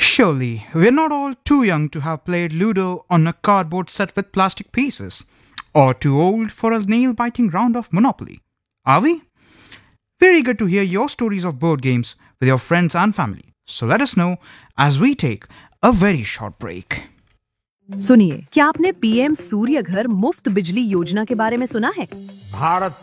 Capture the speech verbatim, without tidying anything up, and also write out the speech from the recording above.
Surely, we're not all too young to have played Ludo on a cardboard set with plastic pieces, or too old for a nail biting round of Monopoly. Are we? We're eager to hear your stories of board games with your friends and family, so let us know as we take a very short break. सुनिए, क्या आपने PM सूर्य घर मुफ्त बिजली योजना के बारे में सुना है? भारत